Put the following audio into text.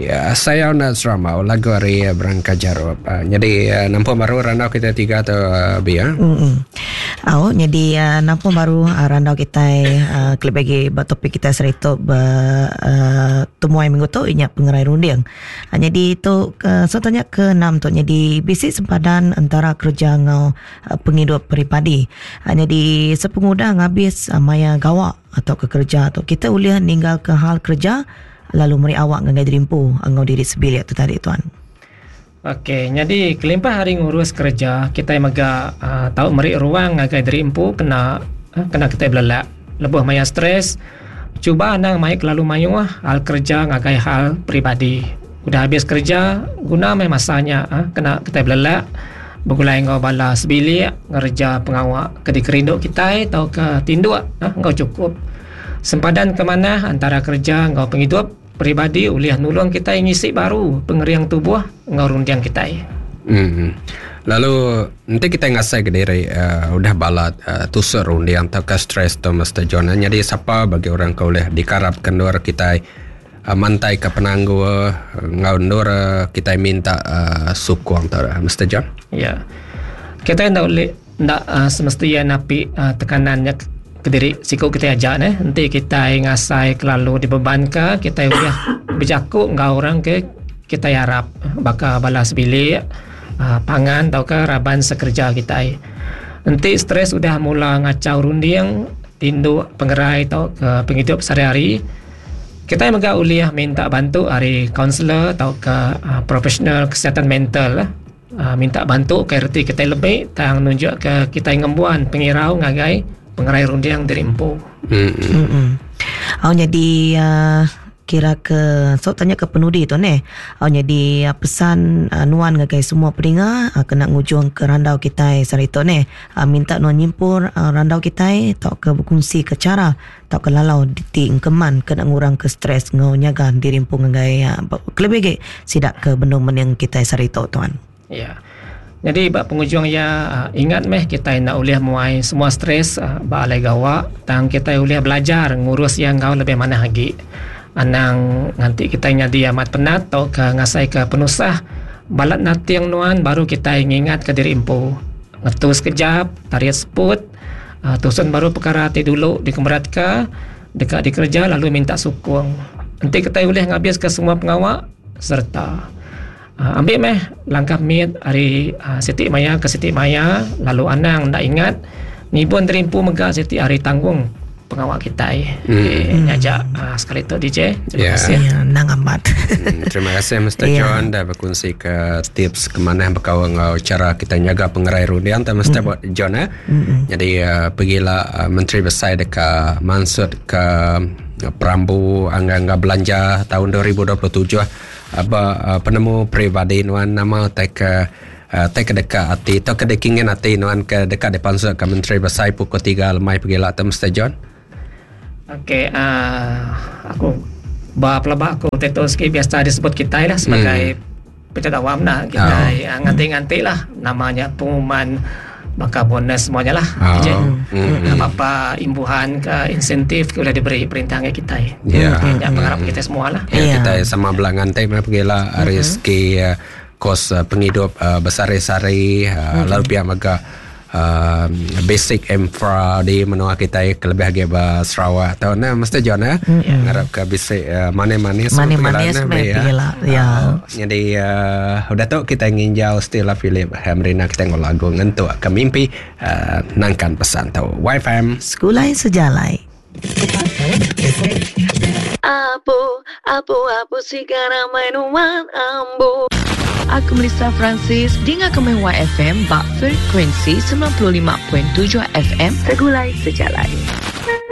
Ya, saya nak serama lagu hari berangkat jarup. Jadi nampak baru randau kita 3 atau biar. Jadi nampak baru randau kita klip bagi topik kita serita temuan minggu tu inyak pengerai rundiang. Jadi itu saya tanya ke 6 tu. Jadi bisik sempadan antara kerja ngau penghidup peribadi. Jadi sepengudah ngabis maya gawak atau ke kerja atau kita boleh ninggal ke hal kerja lalu meri awak ngai dirimpu angau diri sebilik tu tadi tuan. Okey, jadi kelimpah hari ngurus kerja kita maga tahu meri ruang ngai dirimpu kena kita belak lebih maya stres. Cuba nang mai lalu mayu hal kerja ngai hal pribadi. Udah habis kerja guna mai masanya kena kita belak begulai ngau bala sebilik ngerja pengawak ke dikerinduk kita atau ke tinduk ngau cukup. Sempadan ke mana antara kerja ngau penghidup pribadi uliah nulung kita ngisi baru pengeriang tubuh ngau rundiang kita. Lalu nanti kita ngasai ke diri udah balat tusur rundiang atau ke stres tu Mr. John. Jadi siapa bagi orang kau boleh dikarapkan dua kita mantai ke penanggu ngau ndur kita minta suku antara Mr. John. Ya. Kita ndak semestinya napi tekanannya ke diri siku kita aja nanti kita ngasai kelalu dibeban ke kita udah berjaku ngau orang ke kita harap bakal balas bilik pangan atau ke raban sekerja kita nanti stres udah mula ngacau rundiang tindu pengerai atau ke penghidup sehari-hari kita maga uliah minta bantu hari kaunselor atau ke profesional kesihatan mental minta bantu ke RT kita lebih tang nunjuk ke kita ngembuan pengirau ngagai pengerai rundiang dirimpu. Jadi kira ke so tanya ke penudi tu jadi pesan nuan ngagai semua peninga kena ngujung ke randau kita sarito minta nuan nyimpur randau kita tak ke berkongsi ke cara tak ke lalau diting keman kena ngurang ke stres ngau nyaga dirimpu ngagai kelebih sidak ke benda yang kita sarito tuan. Ya. Jadi bak penghujung ingat kita nak uliah muai semua stres balai gawak tang kita uliah belajar ngurus yang kau lebih mana lagi anang nanti kita nyadi amat penat atau ke ngasai ke penusah balat nanti yang nuan baru kita ingat ke diri impu ngetus kejap tarik seput tusun baru perkara hati dulu dikemerat ke dekat dikerja lalu minta sukung nanti kita uliah ngabis ke semua pengawak serta ambil langkah mit hari Siti Maya ke Siti Maya lalu anang nak ingat ni pun terimpu megah Siti hari tanggung pengawal kita nyajak sekali tu DJ terima kasih nang amat terima kasih Mr. John dah berkongsi ke tips kemana berkawal cara kita jaga pengerai rundiang dan Mr. John jadi pergilah Menteri Besar dekat Mansud ke Perambu angga belanja tahun 2027 penemu pribadi nuan nama tek dekat hati atau ke dekingin hati nuan ke dekat depan ke Menteri Besar pukul 3 lemai pergilah tu Mr. John. Okey, aku pelabak aku Tetoski biasa disebut kita lah sebagai pejabat awam lah kita nganti-nganti lah namanya pengumuman maka bonus semuanya lah apa-apa imbuhan ke insentif sudah diberi perintahnya kita pengharap kita semua lah kita sama belangan tema pergilah rezeki kos penghidup besar-sari lalu pihak maga basic infra di menua kita kelebih lagi Sarawak tahu Mr. John ngarap ke basic manis jadi udah tahu kita ingin jauh Stella Philip Hamrina kita ngol lagu ngentuk ke mimpi nangkan pesan tahu YFM sekulai sejalai Apu sigara mainuan ambu. Aku Melissa Francis dengar kemeh YFM bak frekuensi 95.7 FM Segulai sejalai.